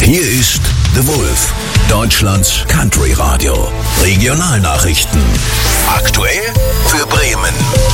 Hier ist The Wolf, Deutschlands Country Radio. Regionalnachrichten. Aktuell für Bremen.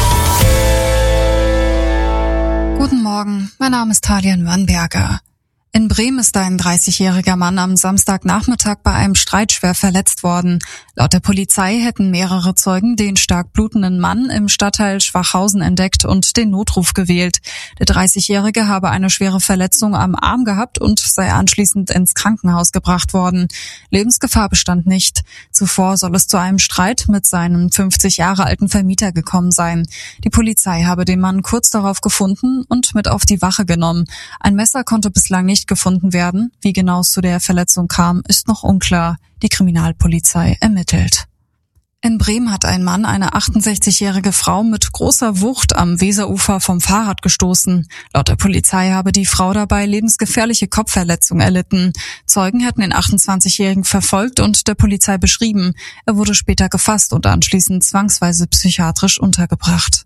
Guten Morgen, mein Name ist Talian Wannberger. In Bremen ist ein 30-jähriger Mann am Samstagnachmittag bei einem Streit schwer verletzt worden. Laut der Polizei hätten mehrere Zeugen den stark blutenden Mann im Stadtteil Schwachhausen entdeckt und den Notruf gewählt. Der 30-jährige habe eine schwere Verletzung am Arm gehabt und sei anschließend ins Krankenhaus gebracht worden. Lebensgefahr bestand nicht. Zuvor soll es zu einem Streit mit seinem 50 Jahre alten Vermieter gekommen sein. Die Polizei habe den Mann kurz darauf gefunden und mit auf die Wache genommen. Ein Messer konnte bislang nicht gefunden werden. Wie genau es zu der Verletzung kam, ist noch unklar. Die Kriminalpolizei ermittelt. In Bremen hat ein Mann eine 68-jährige Frau mit großer Wucht am Weserufer vom Fahrrad gestoßen. Laut der Polizei habe die Frau dabei lebensgefährliche Kopfverletzungen erlitten. Zeugen hätten den 28-Jährigen verfolgt und der Polizei beschrieben. Er wurde später gefasst und anschließend zwangsweise psychiatrisch untergebracht.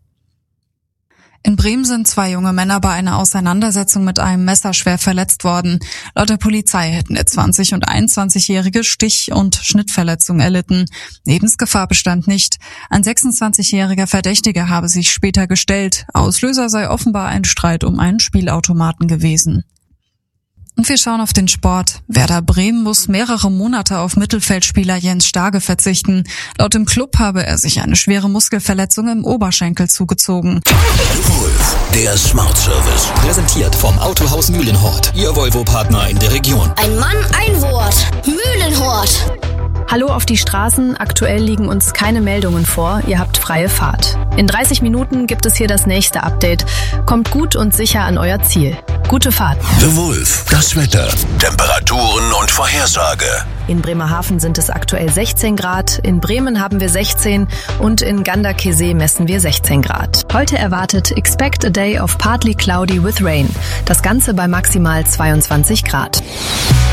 In Bremen sind 2 junge Männer bei einer Auseinandersetzung mit einem Messer schwer verletzt worden. Laut der Polizei hätten der 20- und 21-Jährige Stich- und Schnittverletzungen erlitten. Lebensgefahr bestand nicht. Ein 26-jähriger Verdächtiger habe sich später gestellt. Auslöser sei offenbar ein Streit um einen Spielautomaten gewesen. Und wir schauen auf den Sport. Werder Bremen muss mehrere Monate auf Mittelfeldspieler Jens Starke verzichten. Laut dem Club habe er sich eine schwere Muskelverletzung im Oberschenkel zugezogen. Wolf, der Smart Service. Präsentiert vom Autohaus Mühlenhort, Ihr Volvo-Partner in der Region. Ein Mann, ein Wort. Mühlenhort. Hallo auf die Straßen, aktuell liegen uns keine Meldungen vor, ihr habt freie Fahrt. In 30 Minuten gibt es hier das nächste Update. Kommt gut und sicher an euer Ziel. Gute Fahrt. The Wolf, das Wetter, Temperaturen und Vorhersage. In Bremerhaven sind es aktuell 16 Grad, in Bremen haben wir 16 und in Ganderkesee messen wir 16 Grad. Heute erwartet Expect a Day of Partly Cloudy with Rain. Das Ganze bei maximal 22 Grad.